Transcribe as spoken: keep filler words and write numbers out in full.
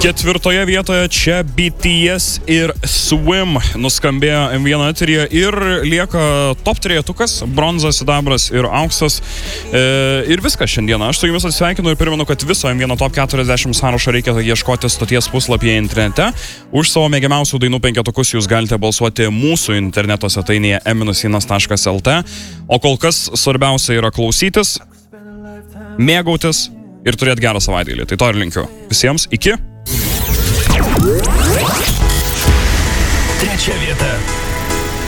Ketvirtoje vietoje čia B T S ir Swim nuskambėjo M vienas eteryje ir lieka top trejetukas, bronzas, sidabras ir auksas. E, ir viskas šiandieną. Aš su jumis atsisveikinu ir primenu, kad viso M vienas top keturiasdešimt sąrašo reikia ieškoti stoties puslapyje internete. Už savo mėgiamiausių dainų penketukus jūs galite balsuoti mūsų interneto svetainėje m vienas taškas l t. O kol kas svarbiausia yra klausytis, mėgautis ir turėti gerą savaitgalį. Tai to ir linkiu. Visiems iki. Trečia vieta.